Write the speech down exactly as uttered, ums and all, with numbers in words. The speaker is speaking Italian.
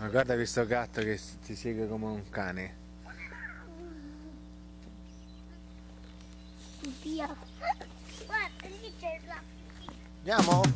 Ma guarda questo gatto che ti segue come un cane. Via. Guarda, lì c'è la... Andiamo?